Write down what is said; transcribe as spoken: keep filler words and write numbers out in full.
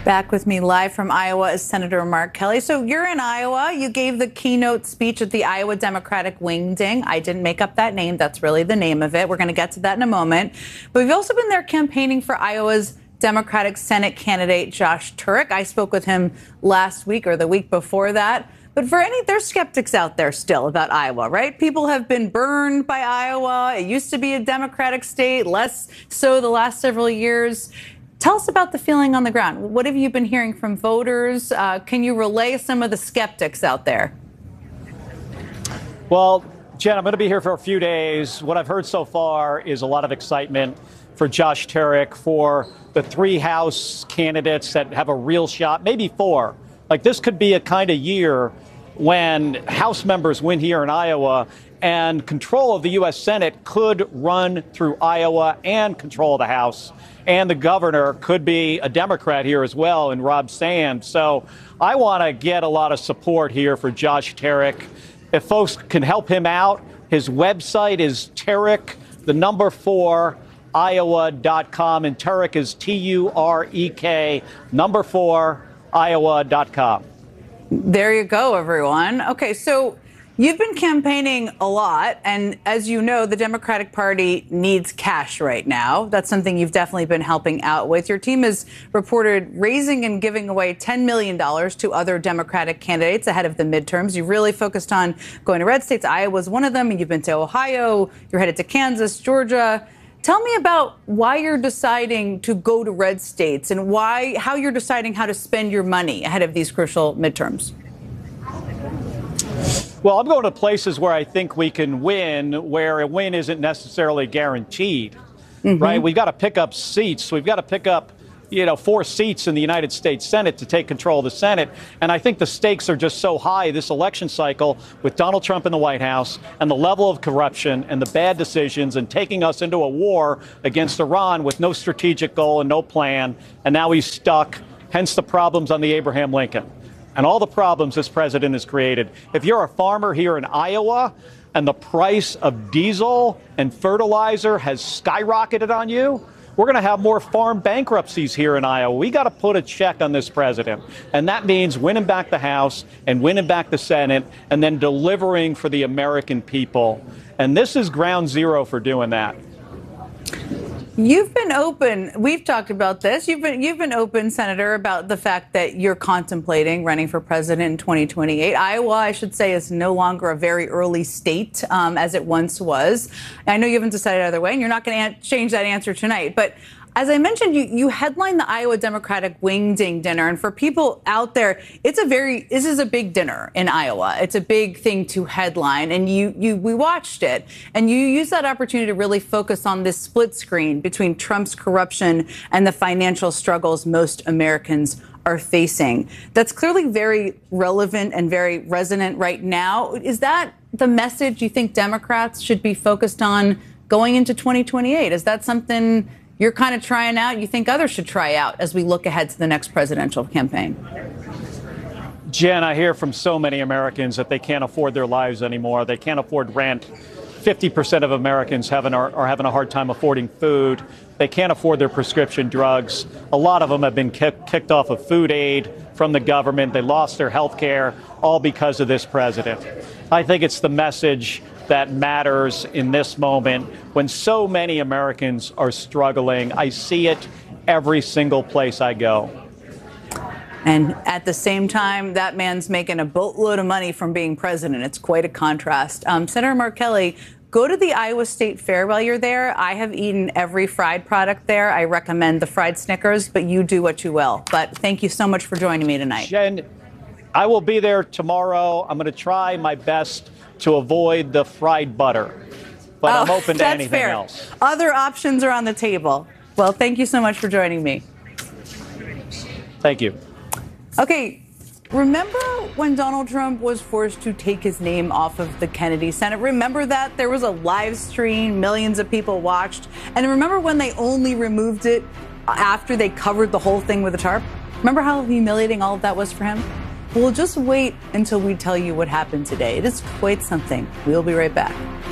Back with me live from Iowa is Senator Mark Kelly. So you're in Iowa. You gave the keynote speech at the Iowa Democratic Wing Ding. I didn't make up that name. That's really the name of it. We're going to get to that in a moment. But you've also been there campaigning for Iowa's Democratic Senate candidate, Josh Turek. I spoke with him last week or the week before that. But for any, there's skeptics out there still about Iowa, right? People have been burned by Iowa. It used to be a Democratic state, less so the last several years. Tell us about the feeling on the ground. What have you been hearing from voters? Uh, can you relay some of the skeptics out there? Well, Jen, I'm going to be here for a few days. What I've heard so far is a lot of excitement for Josh Turek, for the three House candidates that have a real shot, maybe four. Like, this could be a kind of year when House members win here in Iowa and control of the U S Senate could run through Iowa and control the House. And the governor could be a Democrat here as well, in Rob Sands. So I want to get a lot of support here for Josh Turek. If folks can help him out, his website is Turek, the number four, Iowa dot com. And Turek is T U R E K, number four, Iowa dot com. There you go, everyone. Okay, so you've been campaigning a lot, and as you know, the Democratic Party needs cash right now. That's something you've definitely been helping out with. Your team has reported raising and giving away ten million dollars to other Democratic candidates ahead of the midterms. You really focused on going to red states. Iowa's one of them, and you've been to Ohio. You're headed to Kansas, Georgia. Tell me about why you're deciding to go to red states and why, how you're deciding how to spend your money ahead of these crucial midterms. Well, I'm going to places where I think we can win, where a win isn't necessarily guaranteed, mm-hmm. right? We've got to pick up seats. We've got to pick up, you know, four seats in the United States Senate to take control of the Senate. And I think the stakes are just so high this election cycle with Donald Trump in the White House and the level of corruption and the bad decisions and taking us into a war against Iran with no strategic goal and no plan. And now he's stuck, hence the problems on the Abraham Lincoln and all the problems this president has created. If you're a farmer here in Iowa and the price of diesel and fertilizer has skyrocketed on you, we're going to have more farm bankruptcies here in Iowa. We got to put a check on this president. And that means winning back the House and winning back the Senate and then delivering for the American people. And this is ground zero for doing that. You've been open. We've talked about this. You've been you've been open, Senator, about the fact that you're contemplating running for president in twenty twenty-eight. Iowa, I should say, is no longer a very early state um, as it once was. I know you haven't decided either way, and you're not going to change that answer tonight. But as I mentioned, you, you headlined the Iowa Democratic Wing Ding dinner. And for people out there, it's a very, this is a big dinner in Iowa. It's a big thing to headline. And you, you, we watched it. And you used that opportunity to really focus on this split screen between Trump's corruption and the financial struggles most Americans are facing. That's clearly very relevant and very resonant right now. Is that the message you think Democrats should be focused on going into twenty twenty-eight? Is that something you're kind of trying out, you think others should try out as we look ahead to the next presidential campaign? Jen, I hear from so many Americans that they can't afford their lives anymore. They can't afford rent. fifty percent of Americans having, are, are having a hard time affording food. They can't afford their prescription drugs. A lot of them have been kick, kicked off of food aid from the government. They lost their health care, all because of this president. I think it's the message that matters in this moment when so many Americans are struggling. I see it every single place I go. And at the same time, that man's making a boatload of money from being president. It's quite a contrast. Um, Senator Mark Kelly, go to the Iowa State Fair while you're there. I have eaten every fried product there. I recommend the fried Snickers, but you do what you will. But thank you so much for joining me tonight. Jen, I will be there tomorrow. I'm going to try my best to avoid the fried butter, but oh, I'm open to anything fair. else. Other options are on the table. Well, thank you so much for joining me. Thank you. Okay, remember when Donald Trump was forced to take his name off of the Kennedy Center? Remember that? There was a live stream, millions of people watched. And remember when they only removed it after they covered the whole thing with a tarp? Remember how humiliating all of that was for him? We'll just wait until we tell you what happened today. It is quite something. We'll be right back.